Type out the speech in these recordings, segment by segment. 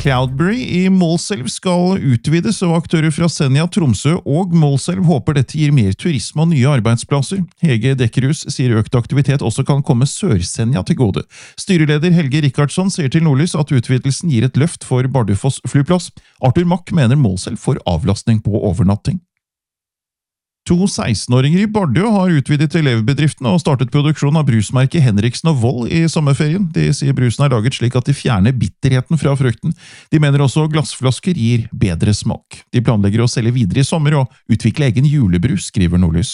Cloudberry i Målselv skal utvides, og aktører fra Senja, Tromsø og Målselv håper dette gir mer turisme og nye arbeidsplasser. Hege Dekkerhus sier økt aktivitet også kan komme Sør-Senja til gode. Styreleder Helge Rikhardsson sier til Nordlys at utvidelsen gir et løft for Bardufoss flyplass. Arthur Mack mener Målselv får avlastning på overnatting. 2 16-åringer i Bardø har utvidet elevbedriften og startet produksjon av brusmerket Henriksen og Vold i sommerferien. De sier brusen er laget slik at de fjerner bitterheten fra frukten. De mener også glassflasker gir bedre smak. De planlegger å selge videre i sommer og utvikle egen julebrus, skriver Nordlys.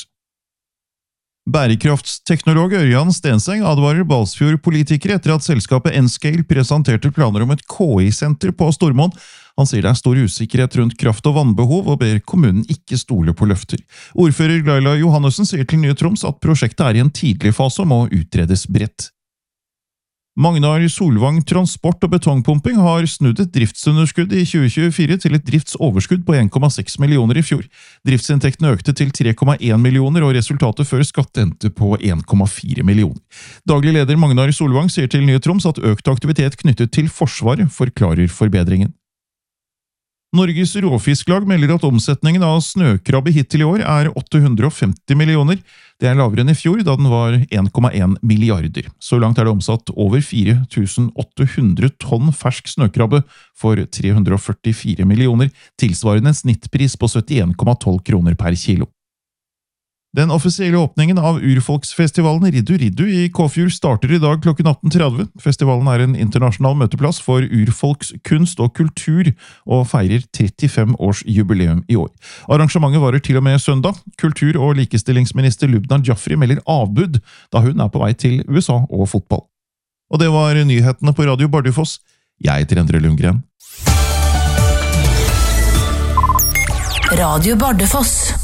Bærekraftsteknolog Ørjan Stenseng advarer Balsfjord-politikere etter at selskapet Enscale presenterte planer om et KI-senter på Stormoen. Han sier det er stor usikkerhet rundt kraft- og vannbehov, og ber kommunen ikke stole på løfter. Ordfører Laila Johannessen sier til Nye Troms at prosjektet er i en tidlig fase og må utredes bredt. Magnar Solvang Transport og Betongpumping har snudd et driftsunderskudd i 2024 til et driftsoverskudd på 1,6 millioner i fjor. Driftsinntektene økte til 3,1 millioner, og resultatet før skatt endte på 1,4 millioner. Daglig leder Magnar Solvang sier til Nye Troms at økt aktivitet knyttet til Forsvaret forklarer forbedringen. Norges Råfisklag melder at omsetningen av snøkrabbe hittil i år er 850 millioner. Det er lavere enn i fjor, da den var 1,1 milliarder. Så langt er det omsatt over 4.800 tonn fersk snøkrabbe for 344 millioner, tilsvarende en snittpris på 71,12 kroner per kilo. Den offisielle åpningen av urfolksfestivalen Riddu Riddu i Kåfjord starter i dag klokken 18:30. Festivalen er en internasjonal møteplass for urfolks kunst og kultur, og feirer 35 års jubileum i år. Arrangementet varer til og med søndag. Kultur- og likestillingsminister Lubna Jaffri melder avbud, da hun er på vei til USA og fotball. Og det var nyhetene på Radio Bardufoss. Jeg heter Endre Lundgren. Radio Bardufoss.